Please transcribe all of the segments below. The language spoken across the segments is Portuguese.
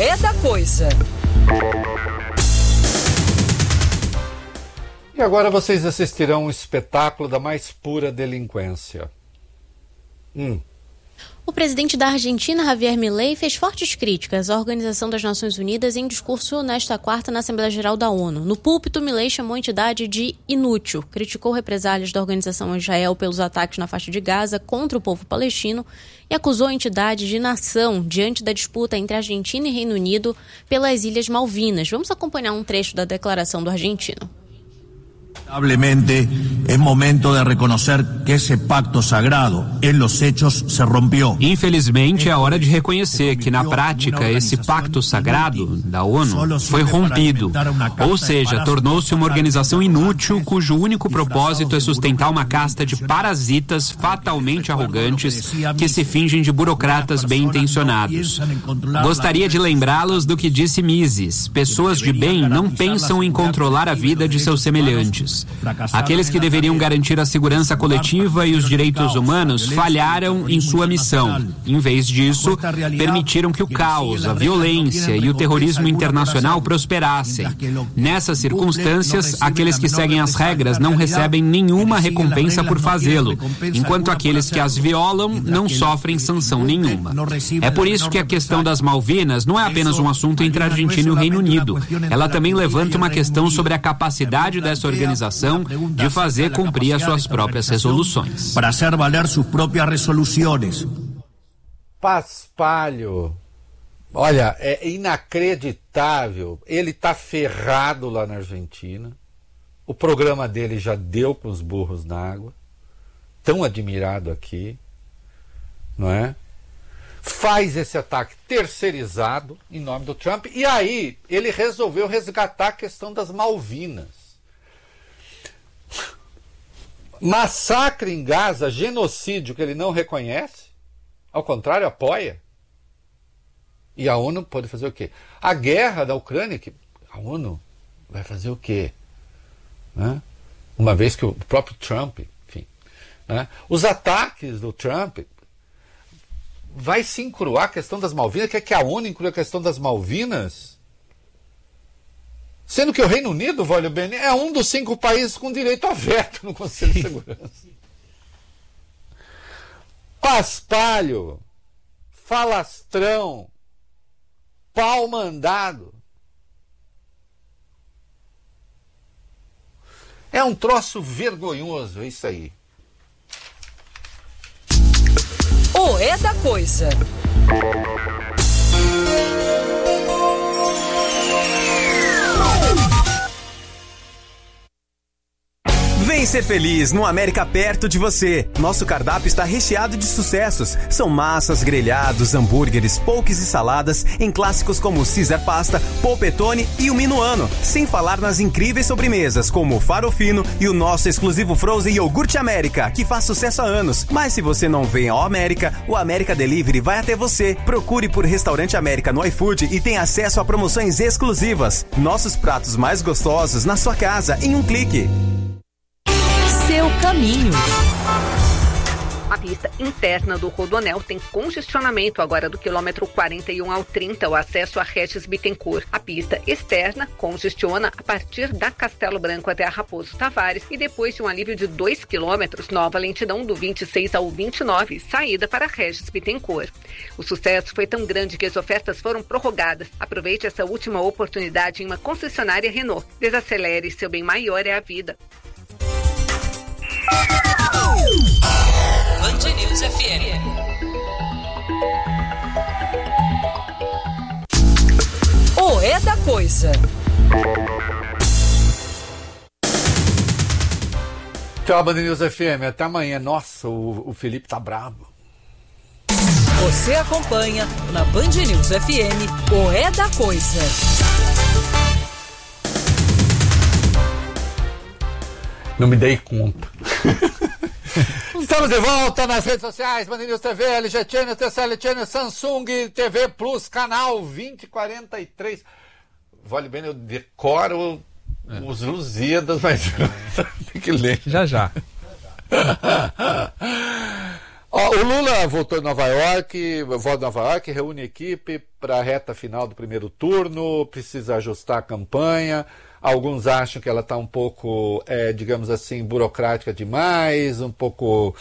É da Coisa. E agora vocês assistirão um espetáculo da mais pura delinquência. O presidente da Argentina, Javier Milei, fez fortes críticas à Organização das Nações Unidas em discurso nesta quarta na Assembleia Geral da ONU. No púlpito, Milei chamou a entidade de inútil, criticou represálias da organização a Israel pelos ataques na faixa de Gaza contra o povo palestino e acusou a entidade de nação diante da disputa entre Argentina e Reino Unido pelas Ilhas Malvinas. Vamos acompanhar um trecho da declaração do argentino. Lamentablemente, es momento de reconocer que ese pacto sagrado en los hechos se rompió. Infelizmente, é hora de reconhecer que, na prática, esse pacto sagrado da ONU foi rompido. Ou seja, tornou-se uma organização inútil cujo único propósito é sustentar uma casta de parasitas fatalmente arrogantes que se fingem de burocratas bem-intencionados. Gostaria de lembrá-los do que disse Mises: pessoas de bem não pensam em controlar a vida de seus semelhantes. Aqueles que deveriam garantir a segurança coletiva e os direitos humanos falharam em sua missão. Em vez disso, permitiram que o caos, a violência e o terrorismo internacional prosperassem. Nessas circunstâncias, aqueles que seguem as regras não recebem nenhuma recompensa por fazê-lo, enquanto aqueles que as violam não sofrem sanção nenhuma. É por isso que a questão das Malvinas não é apenas um assunto entre a Argentina e o Reino Unido. Ela também levanta uma questão sobre a capacidade dessa organização de fazer cumprir as suas próprias resoluções. Para hacer valer sus propias resoluciones. Paspalho. Olha, é inacreditável. Ele está ferrado lá na Argentina. O programa dele já deu com os burros na água. Tão admirado aqui. Não é? Faz esse ataque terceirizado em nome do Trump. E aí ele resolveu resgatar a questão das Malvinas. Massacre em Gaza, genocídio que ele não reconhece, ao contrário, apoia. E a ONU pode fazer o quê? A guerra da Ucrânia, que a ONU vai fazer o quê? Né? Uma vez que o próprio Trump, enfim, né? Os ataques do Trump vai se incluir a questão das Malvinas, quer que a ONU inclua a questão das Malvinas? Sendo que o Reino Unido, Vólio Bene, é um dos 5 países com direito a veto no Conselho de Segurança. Paspalho, falastrão, pau mandado. É um troço vergonhoso, é isso aí. É da Coisa. Vem ser feliz no América perto de você. Nosso cardápio está recheado de sucessos. São massas, grelhados, hambúrgueres, poques e saladas em clássicos como o Caesar Pasta, Polpettone e o Minuano. Sem falar nas incríveis sobremesas como o Farofino e o nosso exclusivo Frozen Iogurte América, que faz sucesso há anos. Mas se você não vem ao América, o América Delivery vai até você. Procure por Restaurante América no iFood e tenha acesso a promoções exclusivas. Nossos pratos mais gostosos na sua casa em um clique. Seu caminho. A pista interna do Rodoanel tem congestionamento agora do quilômetro 41 ao 30, o acesso a Regis Bittencourt. A pista externa congestiona a partir da Castelo Branco até a Raposo Tavares e depois de um alívio de 2 quilômetros, nova lentidão do 26 ao 29, saída para Regis Bittencourt. O sucesso foi tão grande que as ofertas foram prorrogadas. Aproveite essa última oportunidade em uma concessionária Renault. Desacelere, seu bem maior é a vida. Band News FM. É da Coisa. Tchau, Band News FM. Até amanhã. Nossa, o Felipe tá bravo. Você acompanha na Band News FM É da Coisa. Não me dei conta. Estamos de volta nas redes sociais, Band News TV, LG Channel, TCL Channel, Samsung TV Plus, canal 2043. Vale bem, eu decoro os Lusíadas, mas tem que ler. Já. O Lula voltou de Nova York, reúne equipe para a reta final do primeiro turno, precisa ajustar a campanha. Alguns acham que ela está um pouco, digamos assim, burocrática demais, um pouco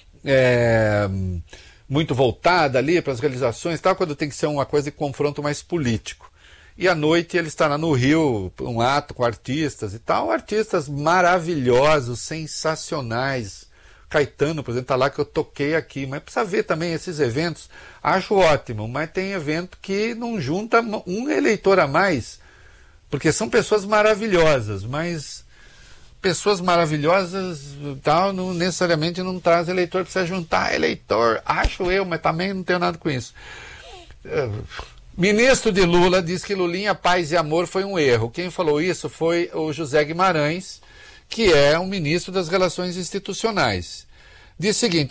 muito voltada ali para as realizações, tal, quando tem que ser uma coisa de confronto mais político. E à noite ele estará no Rio, um ato com artistas e tal, artistas maravilhosos, sensacionais. Caetano, por exemplo, está lá que eu toquei aqui, mas precisa ver também esses eventos. Acho ótimo, mas tem evento que não junta um eleitor a mais, porque são pessoas maravilhosas, mas pessoas maravilhosas tal, não necessariamente não traz eleitor, precisa juntar eleitor, acho eu, mas também não tenho nada com isso. Ministro de Lula diz que Lulinha, paz e amor foi um erro. Quem falou isso foi o José Guimarães, que é um ministro das Relações Institucionais. Diz o seguinte: